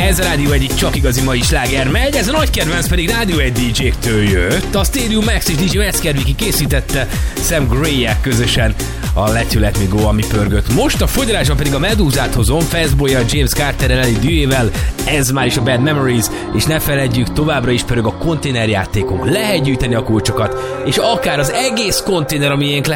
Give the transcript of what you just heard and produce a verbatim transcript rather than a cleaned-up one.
Ez a Rádió egyik csak igazi mai sláger megy, ez a nagy kedvenc pedig Rádió egy dé jéktől jött. A Stadium Max és dé jé Metzger készítette Sam Gray-jel közösen a Let You Let Me Go, ami pörgött. Most a fogyalásban pedig a Medúzát hozom, Fastboy-jal, James Carter-rel, Ellie Duével, ez már is a Bad Memories, és ne feledjük, továbbra is pörög a konténerjátékunk. Lehet gyűjteni a kulcsokat, és akár az egész konténer, ami